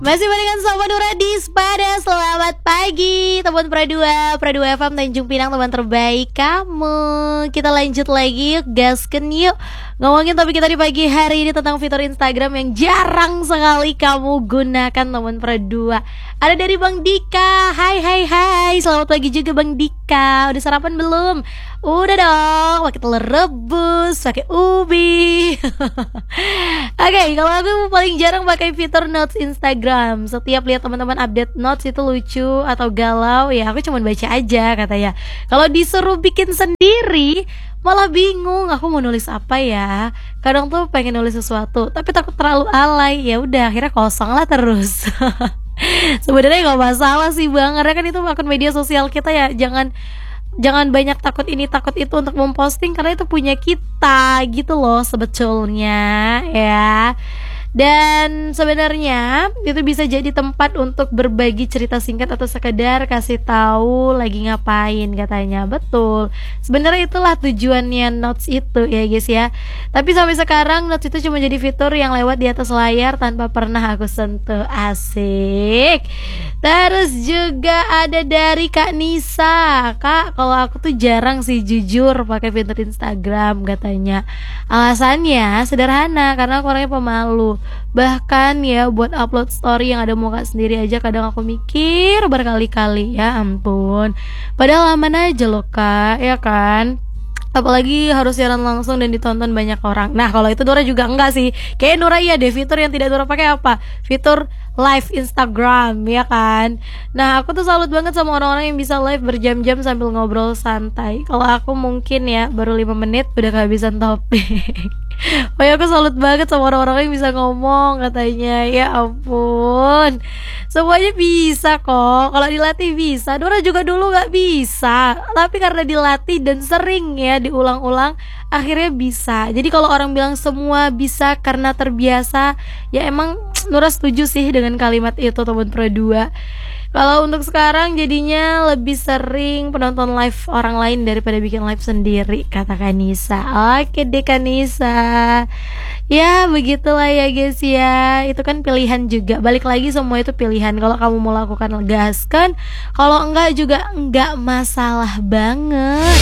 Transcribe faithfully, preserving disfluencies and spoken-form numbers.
Masih barengan sama Nura di Spada. Selamat pagi teman Pradua, Pradua F M Tanjung Pinang, teman terbaik kamu. Kita lanjut lagi yuk, gasken yuk. Ngomongin topik kita di pagi hari ini tentang fitur Instagram yang jarang sekali kamu gunakan teman Pradua. Ada dari Bang Dika. Hai hai hai, selamat pagi juga Bang Dika. Udah sarapan belum? Udah dong, pakai telur rebus, pakai ubi. Oke, okay, kalau aku paling jarang pakai fitur notes Instagram. Setiap lihat teman-teman update notes itu lucu atau galau, ya aku cuma baca aja katanya. Kalau disuruh bikin sendiri, malah bingung aku mau nulis apa ya. Kadang tuh pengen nulis sesuatu, tapi takut terlalu alay. Ya udah, akhirnya kosong lah terus. Sebenarnya nggak masalah sih Bang, karena kan itu akun media sosial kita ya. Jangan Jangan banyak takut ini takut itu untuk memposting, karena itu punya kita gitu loh sebetulnya ya. Dan sebenarnya itu bisa jadi tempat untuk berbagi cerita singkat atau sekedar kasih tahu lagi ngapain katanya. Betul, sebenarnya itulah tujuannya notes itu ya guys ya. Tapi sampai sekarang notes itu cuma jadi fitur yang lewat di atas layar tanpa pernah aku sentuh. Asik. Terus juga ada dari Kak Nisa. Kak, kalau aku tuh jarang sih jujur pakai fitur Instagram katanya. Alasannya sederhana, karena aku orangnya pemalu. Bahkan ya buat upload story yang ada muka sendiri aja kadang aku mikir berkali-kali. Ya ampun, padahal aman aja loh Kak, ya kan? Apalagi harus siaran langsung dan ditonton banyak orang. Nah kalau itu Nura juga enggak sih. Kayak Nura iya deh, fitur yang tidak Nura pakai apa? Fitur live Instagram, ya kan? Nah aku tuh salut banget sama orang-orang yang bisa live berjam-jam sambil ngobrol santai. Kalau aku mungkin ya baru lima menit udah kehabisan topik. Oh ya, aku salut banget sama orang-orang yang bisa ngomong katanya. Ya ampun, semuanya bisa kok. Kalau dilatih bisa. Nura juga dulu gak bisa, tapi karena dilatih dan sering ya diulang-ulang, akhirnya bisa. Jadi kalau orang bilang semua bisa karena terbiasa, ya emang Nura setuju sih dengan kalimat itu teman Pro dua. Kalau untuk sekarang jadinya lebih sering penonton live orang lain daripada bikin live sendiri, kata Kanisa. Oke deh Kanisa. Ya begitulah ya guys ya. Itu kan pilihan juga. Balik lagi semua itu pilihan. Kalau kamu mau lakukan gaskan, kalau enggak juga enggak masalah banget.